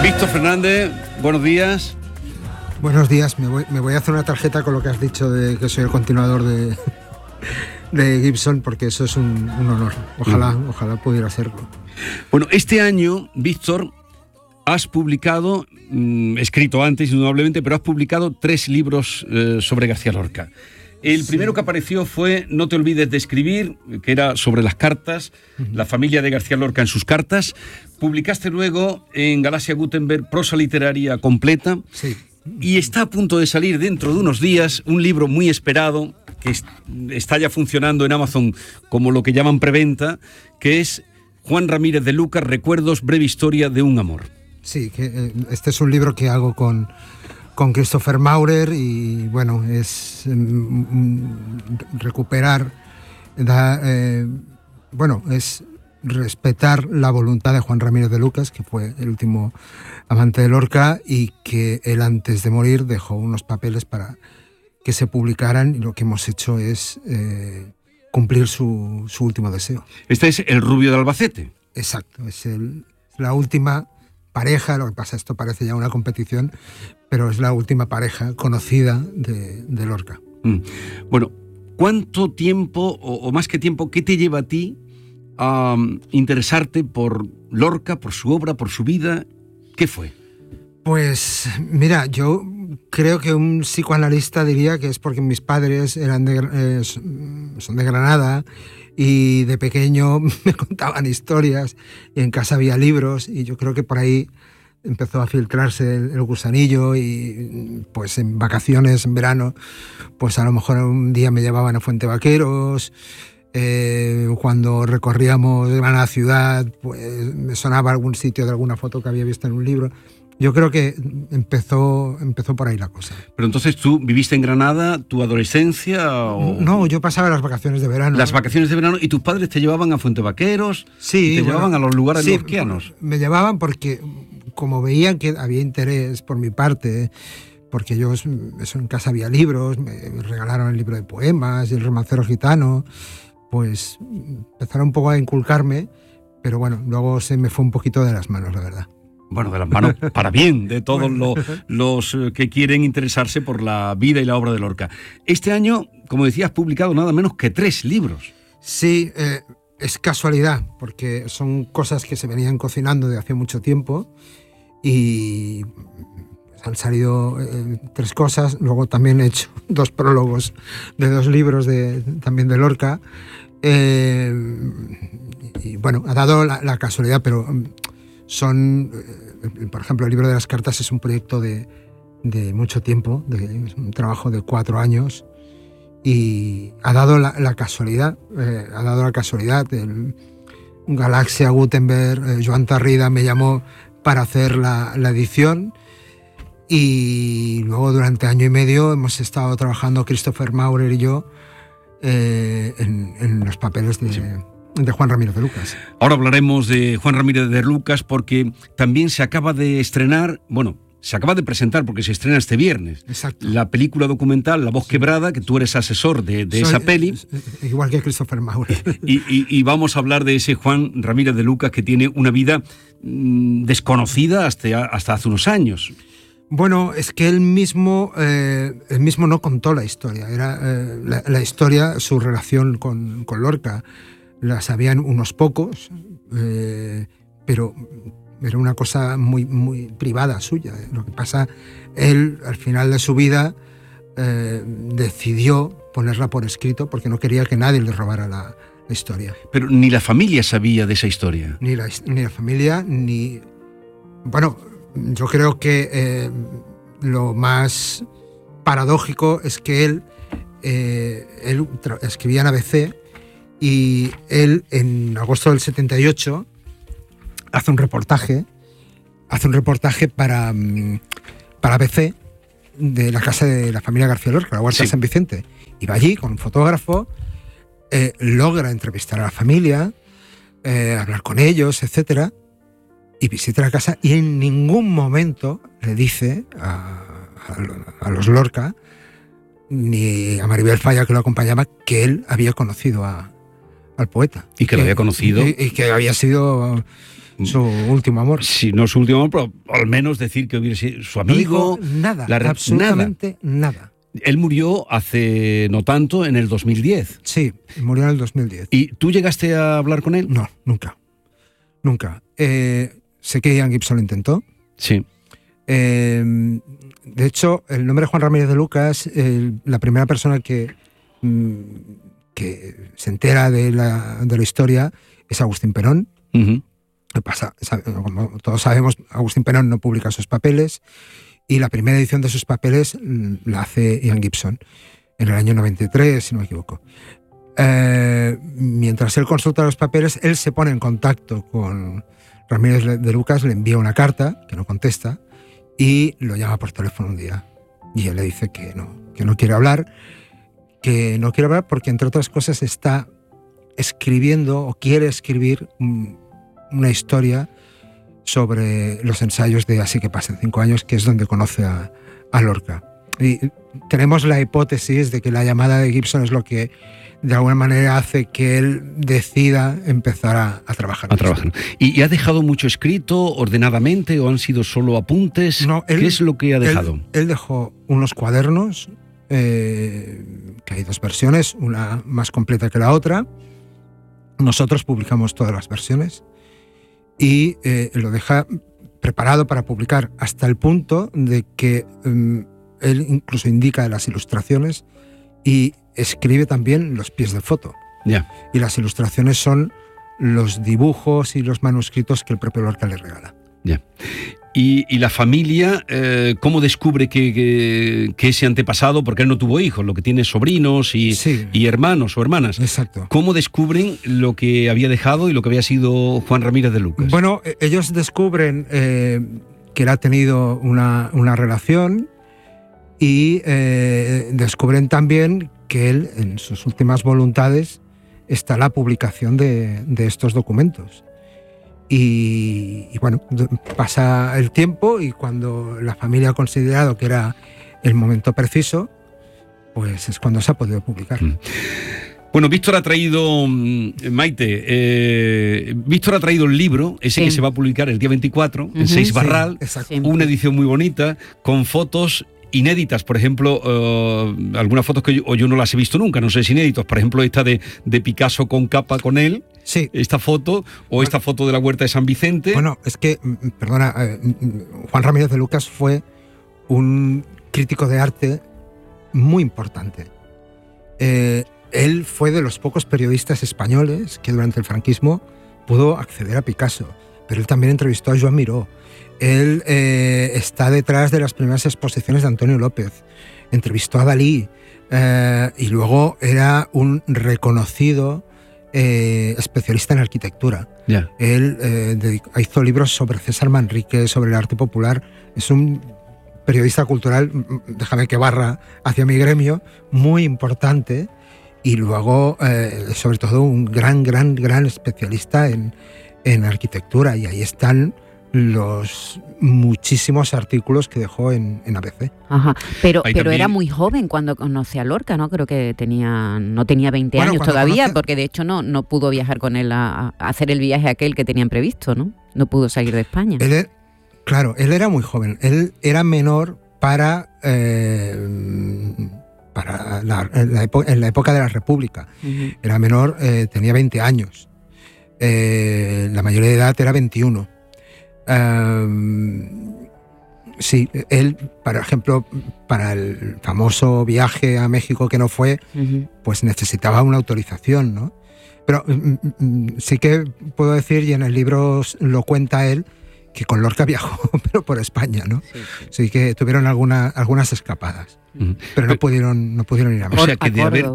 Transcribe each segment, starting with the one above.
Víctor Fernández, buenos días. Buenos días, me voy a hacer una tarjeta con lo que has dicho de que soy el continuador de Gibson, porque eso es un honor. Ojalá pudiera serlo. Bueno, este año, Víctor, has publicado, escrito antes indudablemente, pero has publicado 3 libros sobre García Lorca. El primero que apareció fue No te olvides de escribir, que era sobre las cartas, la familia de García Lorca en sus cartas. Publicaste luego en Galaxia Gutenberg prosa literaria completa. Sí. Y está a punto de salir dentro de unos días un libro muy esperado, que está ya funcionando en Amazon como lo que llaman preventa, que es Juan Ramírez de Lucas, Recuerdos, breve historia de un amor. Sí, que este es un libro que hago con Christopher Maurer y bueno, es recuperar, es respetar la voluntad de Juan Ramírez de Lucas, que fue el último amante de Lorca y que él antes de morir dejó unos papeles para que se publicaran, y lo que hemos hecho es cumplir su último deseo. Este es El rubio de Albacete. Exacto, es la última pareja, lo que pasa, esto parece ya una competición, pero es la última pareja conocida de Lorca. Bueno, ¿cuánto tiempo, o más que tiempo, qué te lleva a ti a interesarte por Lorca, por su obra, por su vida? ¿Qué fue? Pues mira, yo creo que un psicoanalista diría que es porque mis padres son de Granada y de pequeño me contaban historias y en casa había libros, y yo creo que por ahí empezó a filtrarse el gusanillo, y pues en vacaciones, en verano, pues a lo mejor un día me llevaban a Fuente Vaqueros. Cuando recorríamos Granada ciudad, pues me sonaba algún sitio de alguna foto que había visto en un libro. Yo creo que empezó por ahí la cosa. Pero entonces, ¿tú viviste en Granada tu adolescencia? ¿O? No, yo pasaba las vacaciones de verano. Las vacaciones de verano, ¿y tus padres te llevaban a Fuente Vaqueros? Sí. ¿Te llevaban a los lugares lorquianos? Me llevaban porque, como veían que había interés por mi parte, porque en casa había libros, me regalaron el libro de poemas y el romancero gitano, pues empezaron un poco a inculcarme, pero bueno, luego se me fue un poquito de las manos, la verdad. Bueno, de las manos para bien de todos los que quieren interesarse por la vida y la obra de Lorca. Este año, como decía, has publicado nada menos que 3 libros. Sí, es casualidad, porque son cosas que se venían cocinando de hace mucho tiempo y han salido 3 cosas. Luego también he hecho 2 prólogos de 2 libros también de Lorca. Y bueno, ha dado la casualidad, pero son, por ejemplo, el libro de las cartas es un proyecto de mucho tiempo, es un trabajo de 4 años, y ha dado la casualidad, Galaxia Gutenberg, Joan Tarrida me llamó para hacer la edición, y luego durante año y medio hemos estado trabajando Christopher Maurer y yo en los papeles de Juan Ramírez de Lucas. Ahora hablaremos de Juan Ramírez de Lucas, porque también se acaba de estrenar, se acaba de presentar, porque se estrena este viernes. Exacto. La película documental La voz quebrada, que tú eres asesor de esa peli. Igual que Christopher Maurer. Y vamos a hablar de ese Juan Ramírez de Lucas, que tiene una vida desconocida hasta hace unos años. Bueno, es que él mismo no contó la historia. Era la historia, su relación con Lorca. La sabían unos pocos, pero era una cosa muy, muy privada suya. Lo que pasa, él al final de su vida decidió ponerla por escrito porque no quería que nadie le robara la historia. Pero ni la familia sabía de esa historia. Ni la familia, ni... Bueno, yo creo que lo más paradójico es que él escribía en ABC, y él en agosto del 78 hace un reportaje para ABC de la casa de la familia García Lorca, la Huerta de San Vicente, y va allí con un fotógrafo, logra entrevistar a la familia, hablar con ellos, etcétera, y visita la casa, y en ningún momento le dice a los Lorca ni a Maribel Falla, que lo acompañaba, que él había conocido al poeta. Y que lo había conocido. Y que había sido... su último amor. Si no su último amor, pero al menos decir que hubiera sido su amigo. No dijo nada, absolutamente nada. Él murió hace no tanto, en el 2010. Sí, murió en el 2010. ¿Y tú llegaste a hablar con él? No, nunca. Nunca. Sé que Ian Gibson lo intentó. Sí. De hecho, el nombre de Juan Ramírez de Lucas, la primera persona que se entera de la historia es Agustín Perón. Uh-huh. Como todos sabemos, Agustín Perón no publica sus papeles y la primera edición de sus papeles la hace Ian Gibson en el año 93, si no me equivoco. Mientras él consulta los papeles, él se pone en contacto con Ramírez de Lucas, le envía una carta que no contesta y lo llama por teléfono un día. Y él le dice que no quiere hablar, porque entre otras cosas está escribiendo o quiere escribir una historia sobre los ensayos de Así que pasen 5 años, que es donde conoce a Lorca. Y tenemos la hipótesis de que la llamada de Gibson es lo que de alguna manera hace que él decida empezar a trabajar. ¿Y ha dejado mucho escrito ordenadamente o han sido solo apuntes? No, ¿Qué es lo que ha dejado? Él dejó unos cuadernos, que hay 2 versiones, una más completa que la otra. Nosotros publicamos todas las versiones y lo deja preparado para publicar hasta el punto de que él incluso indica las ilustraciones y escribe también los pies de foto. Yeah. Y las ilustraciones son los dibujos y los manuscritos que el propio Lorca le regala. Yeah. Y la familia, ¿cómo descubre que ese antepasado, porque él no tuvo hijos, lo que tiene sobrinos y hermanos o hermanas? Exacto. ¿Cómo descubren lo que había dejado y lo que había sido Juan Ramírez de Lucas? Bueno, ellos descubren que él ha tenido una relación y descubren también que él, en sus últimas voluntades, está la publicación de estos documentos. Y bueno, pasa el tiempo y cuando la familia ha considerado que era el momento preciso, pues es cuando se ha podido publicar. Bueno, Víctor ha traído, Maite, Víctor ha traído el libro, ese que se va a publicar el día 24, en 6 Barral, una edición muy bonita, con fotos inéditas, por ejemplo, algunas fotos que yo no las he visto nunca, no sé si inéditos, por ejemplo esta de Picasso con capa con él, esta foto, o esta foto de la Huerta de San Vicente. Bueno, es que, perdona, Juan Ramírez de Lucas fue un crítico de arte muy importante. Él fue de los pocos periodistas españoles que durante el franquismo pudo acceder a Picasso, pero él también entrevistó a Joan Miró. Él está detrás de las primeras exposiciones de Antonio López, entrevistó a Dalí y luego era un reconocido especialista en arquitectura. Yeah. Él hizo libros sobre César Manrique, sobre el arte popular. Es un periodista cultural, déjame que barra hacia mi gremio, muy importante y luego sobre todo un gran especialista en arquitectura, y ahí están los muchísimos artículos que dejó en ABC. Ajá, pero era muy joven cuando conoce a Lorca, ¿no? Creo que no tenía 20 años todavía, porque de hecho no pudo viajar con él a hacer el viaje aquel que tenían previsto, ¿no? No pudo salir de España. Claro, él era muy joven, él era menor en la época de la República. Uh-huh. Era menor, tenía 20 años. La mayoría de edad era 21. Sí, él, por ejemplo, para el famoso viaje a México que no fue, pues necesitaba una autorización, ¿no? Pero sí que puedo decir, y en el libro lo cuenta él, que con Lorca viajó, pero por España, ¿no? Sí que tuvieron algunas escapadas, pero no pudieron ir a México. O sea, que de haber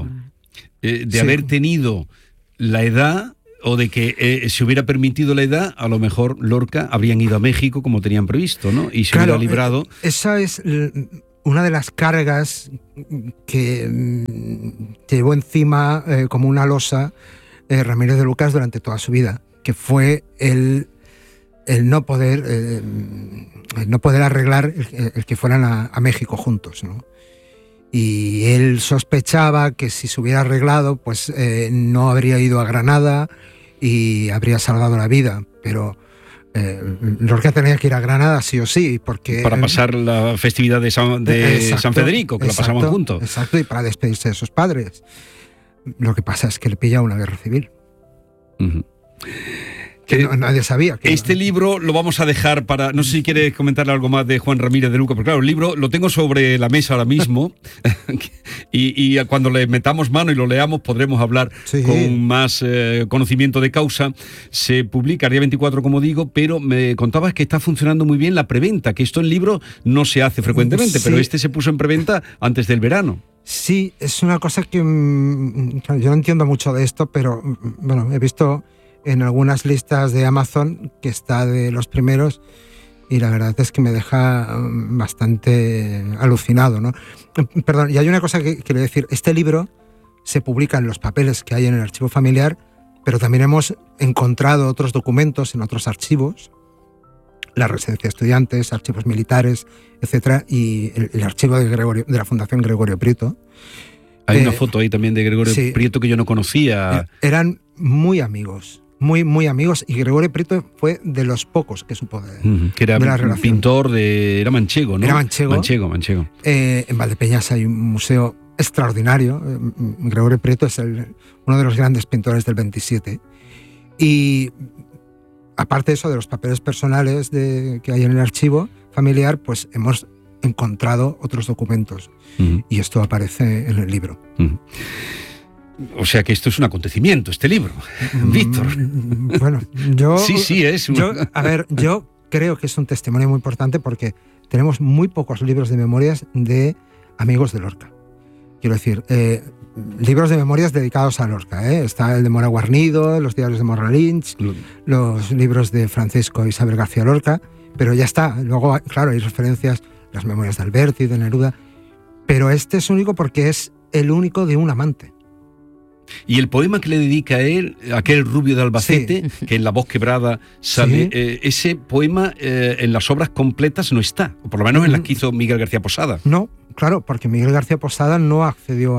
tenido la edad, o de que se hubiera permitido la edad, a lo mejor Lorca habrían ido a México como tenían previsto, ¿no? Y se hubiera librado. Esa es una de las cargas que llevó encima como una losa Ramírez de Lucas durante toda su vida, que fue el no poder arreglar el que fueran a México juntos, ¿no? Y él sospechaba que si se hubiera arreglado, pues no habría ido a Granada y habría salvado la vida, pero Lorca tenía que ir a Granada sí o sí, porque para pasar la festividad de San Federico, que la pasaban juntos. Exacto, y para despedirse de sus padres. Lo que pasa es que le pilla una guerra civil. Uh-huh. Nadie sabía. Este libro lo vamos a dejar para... No sé si quieres comentarle algo más de Juan Ramírez de Luca, porque claro, el libro lo tengo sobre la mesa ahora mismo y cuando le metamos mano y lo leamos podremos hablar con más conocimiento de causa. Se publica el día 24, como digo, pero me contabas que está funcionando muy bien la preventa, que esto en libro no se hace frecuentemente, pero este se puso en preventa antes del verano. Sí, es una cosa que yo no entiendo mucho de esto, pero bueno, he visto en algunas listas de Amazon que está de los primeros y la verdad es que me deja bastante alucinado, ¿no? Perdón, y hay una cosa que quiero decir, este libro se publica en los papeles que hay en el archivo familiar, pero también hemos encontrado otros documentos en otros archivos, la residencia de estudiantes, archivos militares, etcétera, y el archivo de la Fundación Gregorio Prieto. Hay una foto ahí también de Gregorio Prieto que yo no conocía. Eran muy amigos. Muy amigos, y Gregorio Prieto fue de los pocos que supo que era un pintor era manchego, ¿no? Era manchego. En Valdepeñas hay un museo extraordinario. Gregorio Prieto es uno de los grandes pintores del 27. Y aparte de eso, de los papeles personales que hay en el archivo familiar, pues hemos encontrado otros documentos. Y esto aparece en el libro. O sea que esto es un acontecimiento, este libro, Víctor. Bueno, yo... Sí, es. Yo creo que es un testimonio muy importante porque tenemos muy pocos libros de memorias de amigos de Lorca. Quiero decir, libros de memorias dedicados a Lorca. Está el de Mora Guarnido, los diarios de Morra Lynch, los libros de Francisco Isabel García Lorca, pero ya está. Luego, claro, hay referencias, las memorias de Alberti, de Neruda, pero este es único porque es el único de un amante. Y el poema que le dedica a él, aquel rubio de Albacete, que en La voz quebrada sale, ese poema en las obras completas no está, o por lo menos en las que hizo Miguel García Posada. No, claro, porque Miguel García Posada no accedió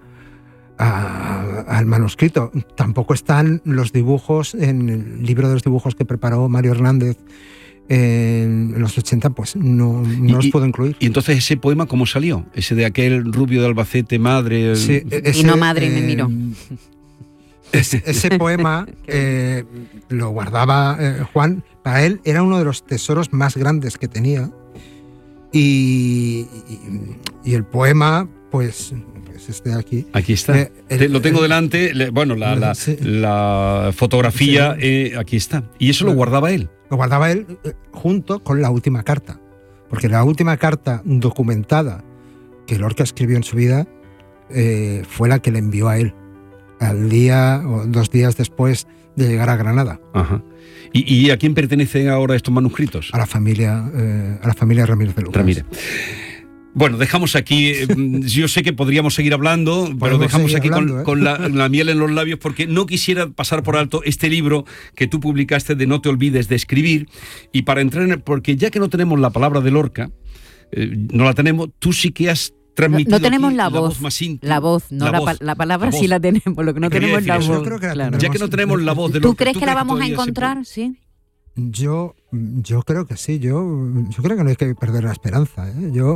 al manuscrito. Tampoco están los dibujos en el libro de los dibujos que preparó Mario Hernández en los 80, pues no los puedo incluir. ¿Y entonces ese poema cómo salió? Ese de aquel rubio de Albacete, madre... Sí, y no madre, y me miró. Ese poema lo guardaba Juan. Para él era uno de los tesoros más grandes que tenía. Y el poema, pues este de aquí. Aquí está. Lo tengo delante. La fotografía, aquí está. Y eso lo guardaba él. Lo guardaba él junto con la última carta. Porque la última carta documentada que Lorca escribió en su vida fue la que le envió a él al día o 2 días después de llegar a Granada. Ajá. ¿Y a quién pertenecen ahora estos manuscritos? A la familia Ramírez de Lucas. Ramírez. Bueno, dejamos aquí, yo sé que podríamos seguir hablando, pero dejamos aquí con la miel en los labios, porque no quisiera pasar por alto este libro que tú publicaste de No te olvides de escribir, y para entrar porque ya que no tenemos la palabra de Lorca, no la tenemos, tú sí que has transmitido no tenemos la voz más íntima. La voz, no la palabra sí la tenemos, lo que no tenemos es la voz. Creo que ya que no tenemos la voz de Lorca. ¿Tú crees que la vamos a encontrar? Sí. Yo creo que sí, yo creo que no hay que perder la esperanza.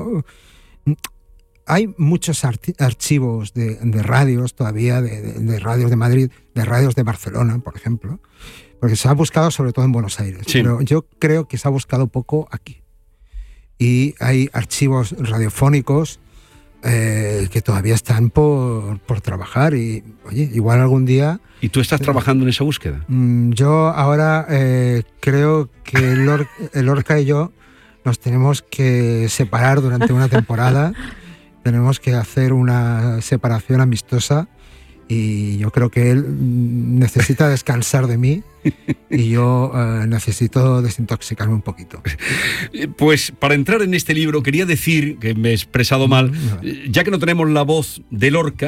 Hay muchos archivos de radios todavía, de radios de Madrid, de radios de Barcelona, por ejemplo, porque se ha buscado sobre todo en Buenos Aires, pero yo creo que se ha buscado poco aquí. Y hay archivos radiofónicos que todavía están por trabajar y, oye, igual algún día... ¿Y tú estás trabajando en esa búsqueda? Yo ahora creo que Lorca y yo nos tenemos que separar durante una temporada, tenemos que hacer una separación amistosa y yo creo que él necesita descansar de mí y yo necesito desintoxicarme un poquito. Pues para entrar en este libro quería decir, que me he expresado mal, ya que no tenemos la voz de Lorca,